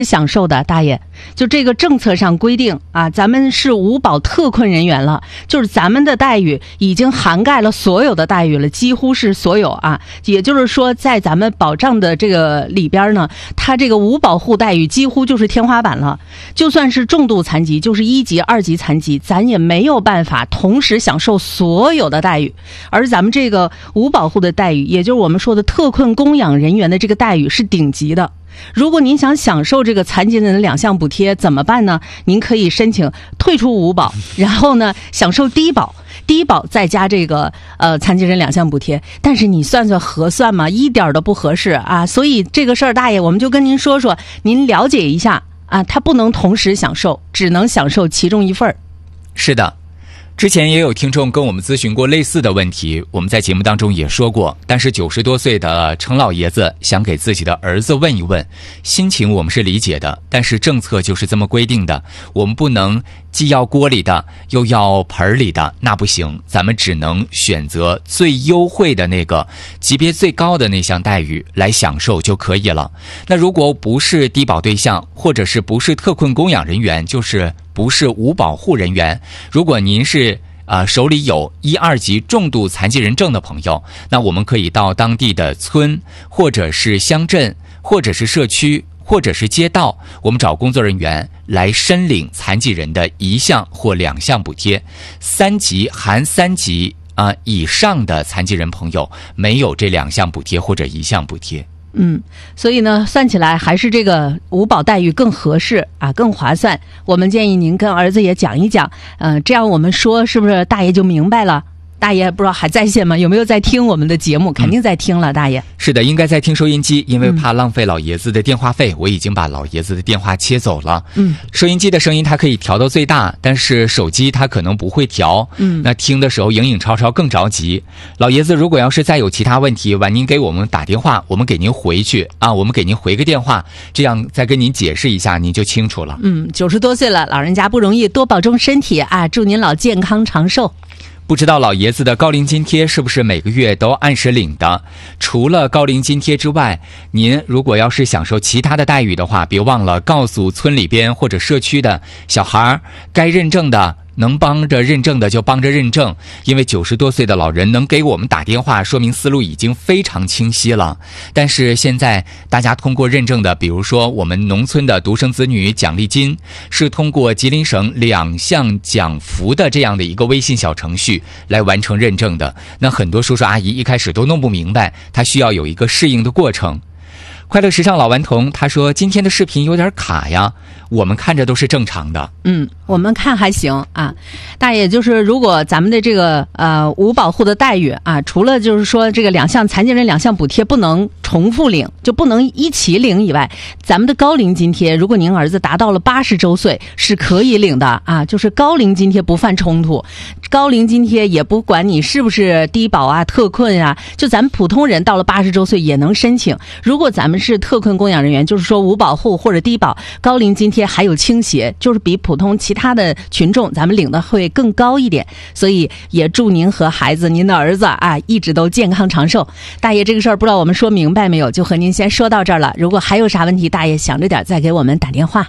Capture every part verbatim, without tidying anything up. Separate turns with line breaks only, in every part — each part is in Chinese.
享受的，大爷，就这个政策上规定啊，咱们是五保特困人员了，就是咱们的待遇已经涵盖了所有的待遇了，几乎是所有啊。也就是说，在咱们保障的这个里边呢，它这个五保户待遇几乎就是天花板了。就算是重度残疾，就是一级、二级残疾，咱也没有办法同时享受所有的待遇。而咱们这个五保户的待遇，也就是我们说的特困供养人员的这个待遇是顶级的。如果您想享受这个残疾人的两项补贴怎么办呢？您可以申请退出五保，然后呢享受低保，低保再加这个呃残疾人两项补贴。但是你算算合算吗？一点都不合适啊！所以这个事儿，大爷，我们就跟您说说，您了解一下啊，他不能同时享受，只能享受其中一份儿。
是的。之前也有听众跟我们咨询过类似的问题，我们在节目当中也说过，但是九十多岁的程老爷子想给自己的儿子问一问，心情我们是理解的，但是政策就是这么规定的，我们不能既要锅里的又要盆里的，那不行，咱们只能选择最优惠的那个级别最高的那项待遇来享受就可以了。那如果不是低保对象，或者是不是特困供养人员，就是不是无保护人员，如果您是呃手里有一二级重度残疾人证的朋友，那我们可以到当地的村或者是乡镇或者是社区或者是街道，我们找工作人员来申领残疾人的一项或两项补贴。三级含三级啊、呃、以上的残疾人朋友没有这两项补贴或者一项补贴。
嗯，所以呢，算起来还是这个五保待遇更合适啊，更划算。我们建议您跟儿子也讲一讲，呃，这样我们说是不是大爷就明白了？大爷不知道还在线吗？有没有在听我们的节目？肯定在听了，大爷。
是的，应该在听收音机，因为怕浪费老爷子的电话费，嗯、我已经把老爷子的电话切走了。嗯，收音机的声音它可以调到最大，但是手机它可能不会调。嗯，那听的时候影影绰绰更着急。老爷子如果要是再有其他问题，晚您给我们打电话，我们给您回去啊，我们给您回个电话，这样再跟您解释一下，您就清楚了。
嗯，九十多岁了，老人家不容易，多保重身体啊！祝您老健康长寿。
不知道老爷子的高龄津贴是不是每个月都按时领的？除了高龄津贴之外，您如果要是享受其他的待遇的话，别忘了告诉村里边或者社区的小孩，该认证的能帮着认证的就帮着认证，因为九十多岁的老人能给我们打电话，说明思路已经非常清晰了。但是现在大家通过认证的，比如说我们农村的独生子女奖励金，是通过吉林省两项奖福的这样的一个微信小程序来完成认证的。那很多叔叔阿姨一开始都弄不明白，他需要有一个适应的过程。快乐时尚老顽童他说今天的视频有点卡呀，我们看着都是正常的。
嗯，我们看还行啊。大爷，就是如果咱们的这个呃无保护的待遇啊，除了就是说这个两项残疾人两项补贴不能重复领，就不能一起领以外，咱们的高龄津贴，如果您儿子达到了八十周岁是可以领的啊，就是高龄津贴不犯冲突，高龄津贴也不管你是不是低保啊、特困啊，就咱们普通人到了八十周岁也能申请。如果咱们是特困供养人员，就是说无保护或者低保，高龄津贴还有倾斜，就是比普通其他的群众咱们领的会更高一点。所以也祝您和孩子，您的儿子啊，一直都健康长寿。大爷，这个事儿不知道我们说明白没有，就和您先说到这儿了。如果还有啥问题，大爷想着点再给我们打电话。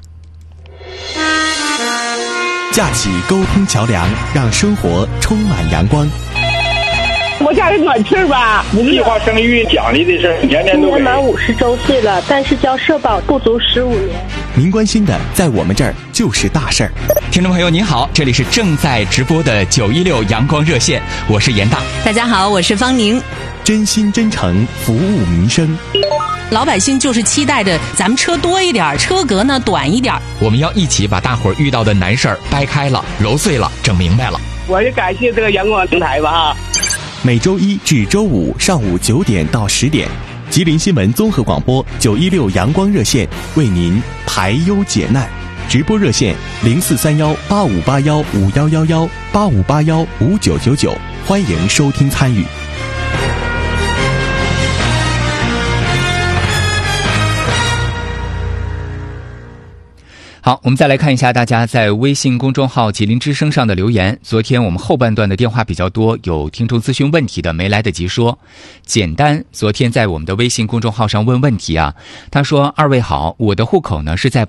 架起沟通桥梁，让生活充满阳光。
我家人暖气吧，
计划生育奖励的事，年年都
今年满五十周岁了，但是交社保不足十五年。
您关心的，在我们这儿就是大事儿。
听众朋友您好，这里是正在直播的九一六阳光热线，我是严大。
大家好，我是方宁。
真心真诚服务民生。
老百姓就是期待着咱们车多一点，车格呢短一点。
我们要一起把大伙儿遇到的难事儿掰开了、揉碎了、整明白了。
我也感谢这个阳光平台吧。
每周一至周五上午九点到十点，吉林新闻综合广播九一六阳光热线为您排忧解难。直播热线零四三幺八五八幺五幺幺幺八五八幺五九九九，欢迎收听参与。
好，我们再来看一下大家在微信公众号吉林之声上的留言。昨天我们后半段的电话比较多，有听众咨询问题的没来得及说。简单昨天在我们的微信公众号上问问题啊，他说：二位好，我的户口呢是在